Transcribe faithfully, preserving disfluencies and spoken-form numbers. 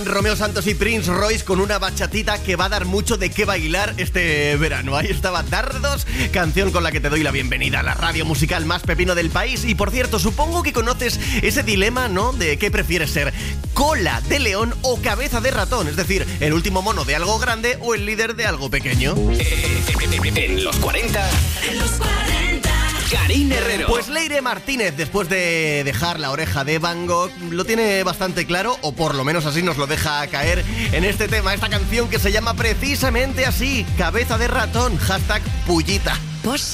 Romeo Santos y Prince Royce con una bachatita que va a dar mucho de qué bailar este verano. Ahí estaba Dardos, canción con la que te doy la bienvenida a la radio musical más pepino del país. Y por cierto, supongo que conoces ese dilema, ¿no? De qué prefieres ser, cola de león o cabeza de ratón. Es decir, el último mono de algo grande o el líder de algo pequeño. En los cuarenta. En los cuarenta. Karine Herrero. Pues Leire Martínez, después de dejar La Oreja de Van Gogh, lo tiene bastante claro, o por lo menos así nos lo deja caer en este tema, esta canción que se llama precisamente así, Cabeza de Ratón, hashtag Pullita.